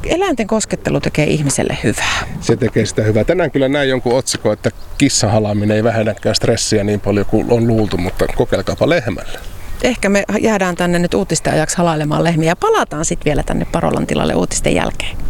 eläinten koskettelu tekee ihmiselle hyvää. Se tekee sitä hyvää. Tänään kyllä näin jonkun otsikon, että kissahalaaminen ei vähennäkään stressiä niin paljon kuin on luultu, mutta kokeilkaapa lehmällä. Ehkä me jäädään tänne nyt uutisten ajaksi halailemaan lehmiä ja palataan sitten vielä tänne Parolan tilalle uutisten jälkeen.